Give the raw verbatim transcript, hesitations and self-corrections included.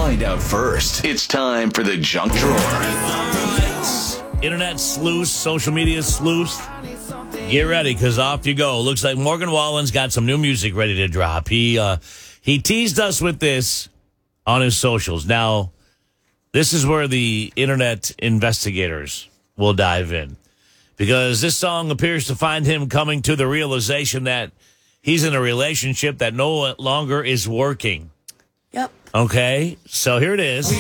find out first. It's time for the junk drawer. Internet sleuth, social media sleuth. Get ready, because off you go. Looks like Morgan Wallen's got some new music ready to drop. He uh, he teased us with this on his socials. Now, this is where the internet investigators will dive in, because this song appears to find him coming to the realization that he's in a relationship that no longer is working. Yep. Okay, so here it is.